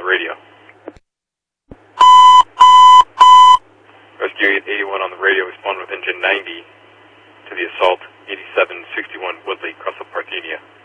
radio. Rescue 81 on the radio, respond with engine 90 to the assault 8761 Woodley, Crescent, Parthenia.